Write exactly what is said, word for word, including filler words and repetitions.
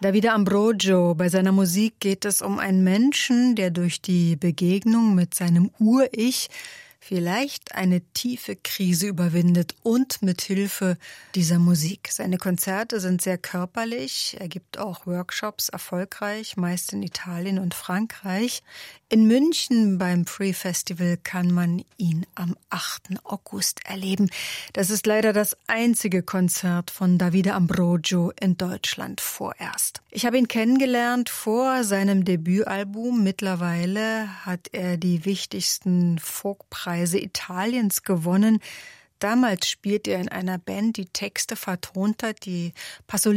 Davide Ambrogio, bei seiner Musik geht es um einen Menschen, der durch die Begegnung mit seinem Ur-Ich vielleicht eine tiefe Krise überwindet und mit Hilfe dieser Musik. Seine Konzerte sind sehr körperlich. Er gibt auch Workshops erfolgreich, meist in Italien und Frankreich. In München beim Free Festival kann man ihn am achten August erleben. Das ist leider das einzige Konzert von Davide Ambrogio in Deutschland vorerst. Ich habe ihn kennengelernt vor seinem Debütalbum. Mittlerweile hat er die wichtigsten Folkpreise Italiens gewonnen. Damals spielte er in einer Band, die Texte vertont hat, die Pasolini